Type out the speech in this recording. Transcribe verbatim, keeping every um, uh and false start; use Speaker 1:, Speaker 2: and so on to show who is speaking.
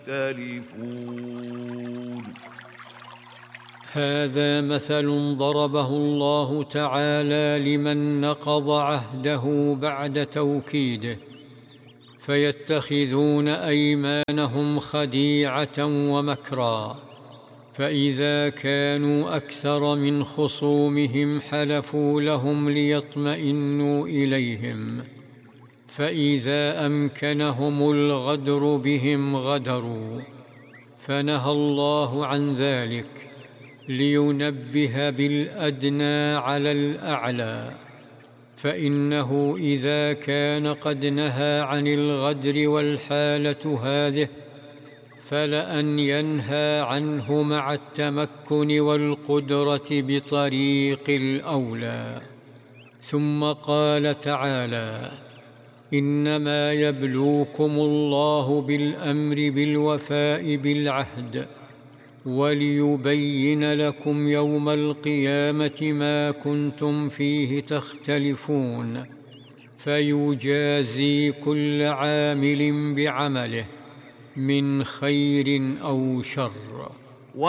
Speaker 1: يختلفون.
Speaker 2: هذا مثل ضربه الله تعالى لمن نقض عهده بعد توكيده، فيتخذون أيمانهم خديعة ومكرا، فإذا كانوا أكثر من خصومهم حلفوا لهم ليطمئنوا إليهم، فإذا أمكنهم الغدر بهم غدروا، فنهى الله عن ذلك لينبه بالأدنى على الأعلى. فإنه إذا كان قد نهى عن الغدر والحالة هذه، فلأن ينهى عنه مع التمكن والقدرة بطريق الأولى. ثم قال تعالى: إنما يبلوكم الله بالأمر بالوفاء بالعهد، وليبين لكم يوم القيامة ما كنتم فيه تختلفون، فيجازي كل عامل بعمله من خير أو شر.